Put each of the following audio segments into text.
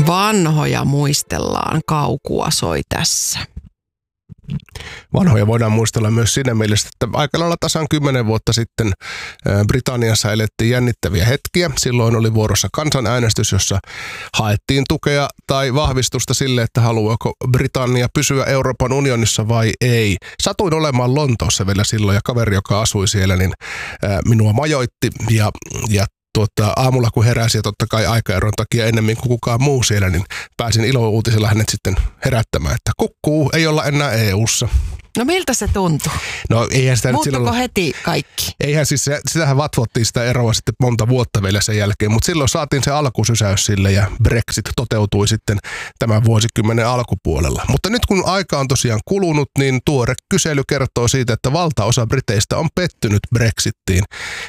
Vanhoja muistellaan, kaukua soi tässä. Vanhoja voidaan muistella myös siinä mielessä, että aika lailla tasan 10 vuotta sitten Britanniassa elettiin jännittäviä hetkiä. Silloin oli vuorossa kansanäänestys, jossa haettiin tukea tai vahvistusta sille, että haluaako Britannia pysyä Euroopan unionissa vai ei. Satuin olemaan Lontoossa vielä silloin ja kaveri, joka asui siellä, niin minua majoitti ja aamulla kun heräsi ja totta kai aikaeron takia ennemmin kuin kukaan muu siellä, niin pääsin ilouutisella hänet sitten herättämään, että kukkuu, ei olla enää EU:ssa. No miltä se tuntui? No eihän sitä muuttuko silloin heti kaikki? Eihän siis, sitähän vatvottiin sitä eroa sitten monta vuotta vielä sen jälkeen, mutta silloin saatiin se alkusysäys sille ja Brexit toteutui sitten tämän vuosikymmenen alkupuolella. Mutta nyt kun aika on tosiaan kulunut, niin tuore kysely kertoo siitä, että valtaosa briteistä on pettynyt Brexittiin.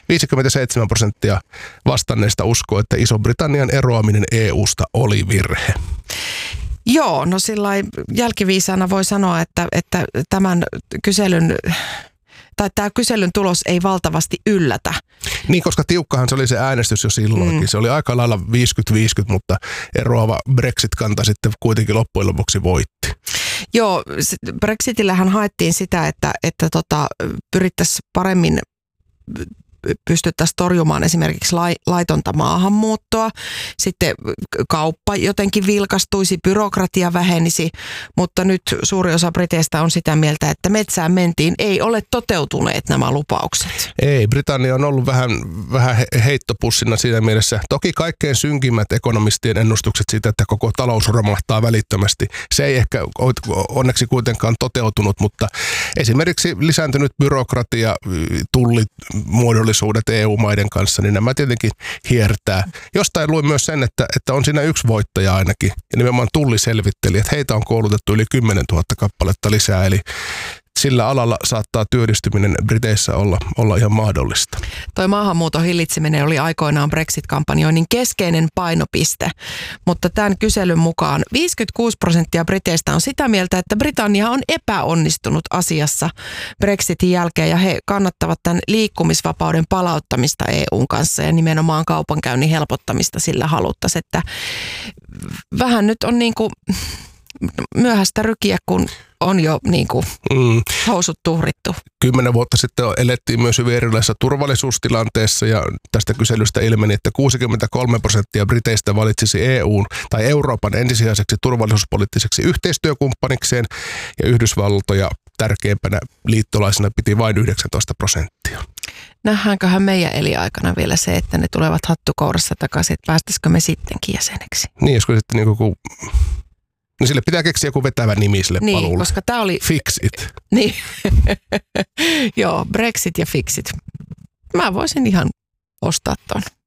57% vastanneista uskoo, että Iso-Britannian eroaminen EU:sta oli virhe. Joo, no sillain jälkiviisaana voi sanoa, että tämän kyselyn, tai tämä kyselyn tulos ei valtavasti yllätä. Niin, koska tiukkahan se oli se äänestys jo silloinkin. Se oli aika lailla 50-50, mutta eroava Brexit-kanta sitten kuitenkin loppujen lopuksi voitti. Joo, Brexitillähän haettiin sitä, että pyrittäisiin paremmin pystyttäisiin torjumaan esimerkiksi laitonta maahanmuuttoa, sitten kauppa jotenkin vilkastuisi, byrokratia vähenisi, mutta nyt suuri osa briteistä on sitä mieltä, että metsään mentiin, ei ole toteutuneet nämä lupaukset. Ei, Britannia on ollut vähän heittopussina siinä mielessä. Toki kaikkein synkimmät ekonomistien ennustukset siitä, että koko talous romahtaa välittömästi, se ei ehkä onneksi toteutunut, mutta esimerkiksi lisääntynyt byrokratia, tullimuodollisuudet EU-maiden kanssa, niin nämä tietenkin hiertää. Jostain luin myös sen, että on siinä yksi voittaja ainakin, ja nimenomaan tulliselvittelijät. Heitä on koulutettu yli 10 000 kappaletta lisää, eli sillä alalla saattaa työllistyminen Briteissä olla ihan mahdollista. Toi maahanmuuton hillitseminen oli aikoinaan Brexit-kampanjoinnin keskeinen painopiste, mutta tämän kyselyn mukaan 56% briteistä on sitä mieltä, että Britannia on epäonnistunut asiassa Brexitin jälkeen ja he kannattavat tämän liikkumisvapauden palauttamista EUn kanssa ja nimenomaan kaupankäynnin helpottamista sillä haluttaisiin, että vähän nyt on niin kuin myöhäistä rykiä, kun on jo niin kuin housut tuhrittu. 10 vuotta sitten elettiin myös hyvin erilaisessa turvallisuustilanteessa ja tästä kyselystä ilmeni, että 63% briteistä valitsisi EUn tai Euroopan ensisijaiseksi turvallisuuspoliittiseksi yhteistyökumppanikseen ja Yhdysvaltoja tärkeimpänä liittolaisena piti vain 19%. Nähdäänköhän meidän eliaikana vielä se, että ne tulevat hattukourassa takaisin, että päästäisikö me sittenkin jäseneksi? Niin, josko sitten niin sille pitää keksiä joku vetävä nimi sille paluulle. Niin, koska tämä oli Fix it. Niin, joo, Brexit ja Fix it. Mä voisin ihan ostaa ton.